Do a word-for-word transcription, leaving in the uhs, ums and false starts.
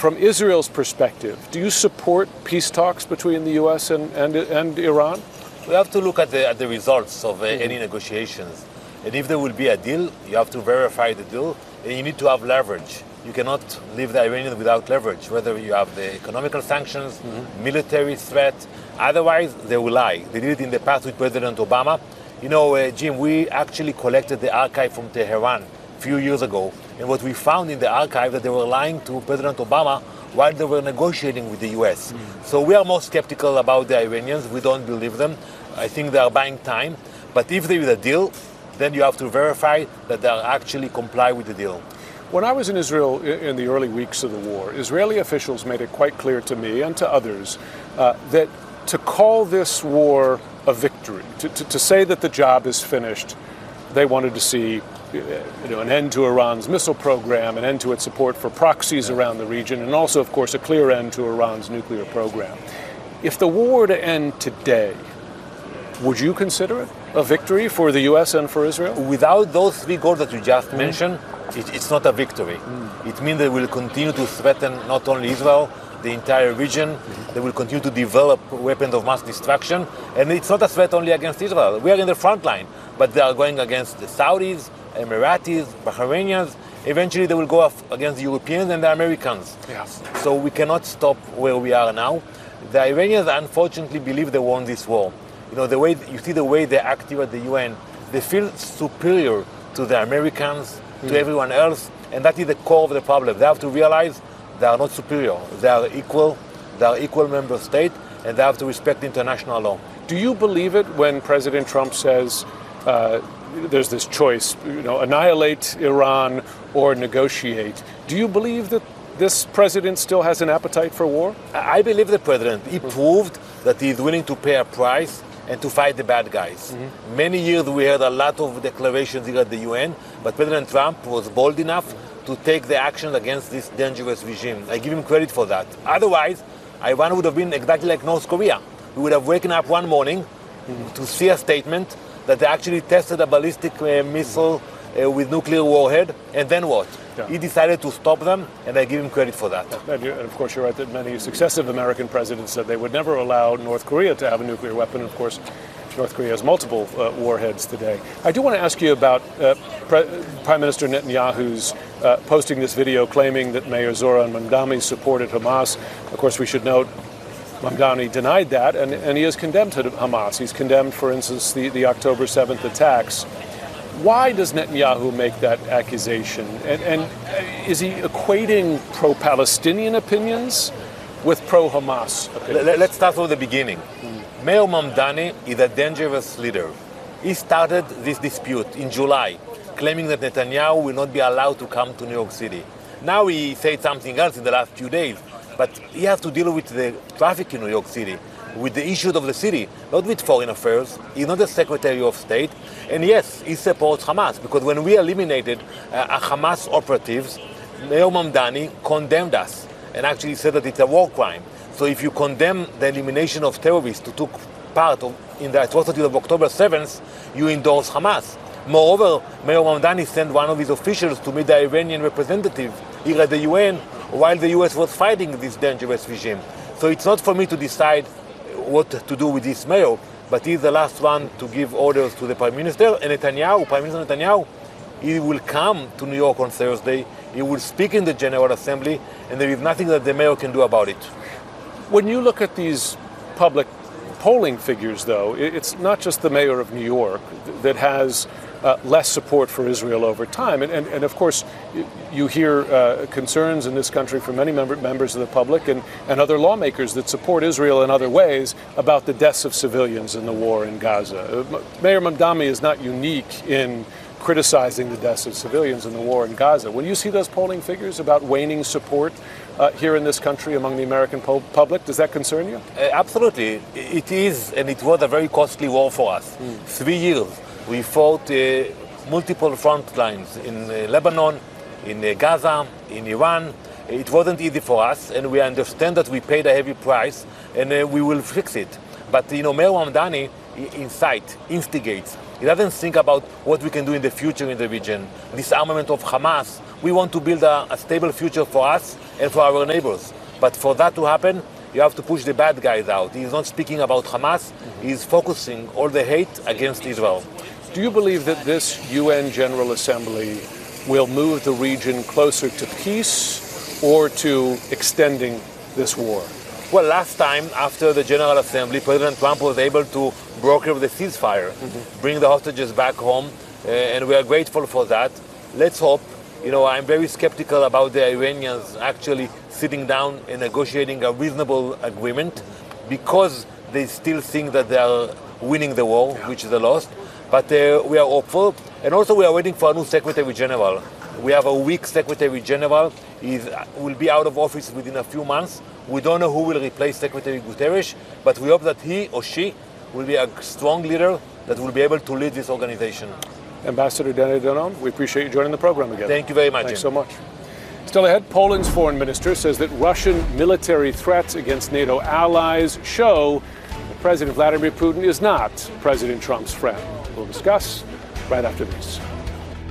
from Israel's perspective, do you support peace talks between the U S and, and, and Iran? We have to look at the, at the results of uh, mm-hmm. any negotiations. And if there will be a deal, you have to verify the deal, and you need to have leverage. You cannot leave the Iranians without leverage, whether you have the economical sanctions, mm-hmm. military threat. Otherwise, they will lie. They did it in the past with President Obama. You know, uh, Jim, we actually collected the archive from Tehran a few years ago. And what we found in the archive that they were lying to President Obama while they were negotiating with the U S. Mm. So we are more skeptical about the Iranians. We don't believe them. I think they are buying time. But if there is a deal, then you have to verify that they are actually comply with the deal. When I was in Israel in the early weeks of the war, Israeli officials made it quite clear to me and to others uh, that to call this war a victory, to, to, to say that the job is finished, they wanted to see you know, an end to Iran's missile program, an end to its support for proxies around the region, and also, of course, a clear end to Iran's nuclear program. If the war were to end today, would you consider it a victory for the U S and for Israel? Without those three goals that you just mm. mentioned, it, it's not a victory. Mm. It means they will continue to threaten not only Israel, the entire region. Mm-hmm. They will continue to develop weapons of mass destruction. And it's not a threat only against Israel. We are in the front line, but they are going against the Saudis, Emiratis, Bahrainians. Eventually they will go against the Europeans and the Americans. Yes. So we cannot stop where we are now. The Iranians unfortunately believe they won this war. You know, the way you see the way they act here at the U N, they feel superior to the Americans, mm. to everyone else, and that is the core of the problem. They have to realize they are not superior. They are equal. They are equal member state, and they have to respect international law. Do you believe it when President Trump says uh, there's this choice, you know, annihilate Iran or negotiate? Do you believe that this president still has an appetite for war? I believe the president. He proved that he is willing to pay a price and to fight the bad guys. Mm-hmm. Many years we heard a lot of declarations here at the U N, but President Trump was bold enough to take the action against this dangerous regime. I give him credit for that. Otherwise, Iran would have been exactly like North Korea. We would have waken up one morning mm-hmm. to see a statement that they actually tested a ballistic uh, missile uh, with nuclear warhead, and then what? Yeah. He decided to stop them, and I give him credit for that. And, you, and of course, you're right that many successive American presidents said they would never allow North Korea to have a nuclear weapon. Of course, North Korea has multiple uh, warheads today. I do want to ask you about uh, Pre- Prime Minister Netanyahu's uh, posting this video claiming that Mayor Zoran Mamdani supported Hamas. Of course, we should note Mamdani denied that, and, and he has condemned Hamas. He's condemned, for instance, the, the October seventh attacks. Why does Netanyahu make that accusation? And, and is he equating pro-Palestinian opinions with pro-Hamas opinions? Let's start from the beginning. Mm. Mayor Mamdani is a dangerous leader. He started this dispute in July, claiming that Netanyahu will not be allowed to come to New York City. Now he said something else in the last few days, but he has to deal with the traffic in New York City, with the issues of the city, not with foreign affairs. He's not the Secretary of State. And yes, he supports Hamas, because when we eliminated uh, a Hamas operatives, Mayor Mamdani condemned us and actually said that it's a war crime. So if you condemn the elimination of terrorists who took part of, in the atrocities of October seventh, you endorse Hamas. Moreover, Mayor Mamdani sent one of his officials to meet the Iranian representative here at the U N while the U S was fighting this dangerous regime. So it's not for me to decide what to do with this mayor, but he's the last one to give orders to the Prime Minister. And Netanyahu, Prime Minister Netanyahu, he will come to New York on Thursday. He will speak in the General Assembly, and there is nothing that the mayor can do about it. When you look at these public polling figures, though, it's not just the mayor of New York that has uh, less support for Israel over time. And, and, and of course, you, you hear uh, concerns in this country from many member, members of the public and, and other lawmakers that support Israel in other ways about the deaths of civilians in the war in Gaza. Uh, Mayor Mamdani is not unique in criticizing the deaths of civilians in the war in Gaza. When you see those polling figures about waning support uh, here in this country among the American po- public, does that concern you? Uh, absolutely. It is, and it was a very costly war for us. Mm. Three years. We fought uh, multiple front lines in uh, Lebanon, in uh, Gaza, in Iran. It wasn't easy for us, and we understand that we paid a heavy price, and uh, we will fix it. But, you know, Mayor Mamdani incites, instigates. He doesn't think about what we can do in the future in the region. Disarmament of Hamas We want to build a, a stable future for us and for our neighbors. But for that to happen, you have to push the bad guys out. He's not speaking about Hamas. Mm-hmm. He's focusing all the hate against Israel. Do you believe that this U N General Assembly will move the region closer to peace or to extending this war? Well, last time, after the General Assembly, President Trump was able to broker the ceasefire, mm-hmm. bring the hostages back home, uh, and we are grateful for that. Let's hope. You know, I'm very skeptical about the Iranians actually sitting down and negotiating a reasonable agreement because they still think that they are winning the war, yeah. which is a loss. But uh, we are hopeful. And also we are waiting for a new Secretary General. We have a weak Secretary General. He will be out of office within a few months. We don't know who will replace Secretary Guterres, but we hope that he or she will be a strong leader that will be able to lead this organization. Ambassador Danny Danon, we appreciate you joining the program again. Thank you very much. Thanks Jim. so much. Still ahead, Poland's foreign minister says that Russian military threats against NATO allies show that President Vladimir Putin is not President Trump's friend. We'll discuss right after this.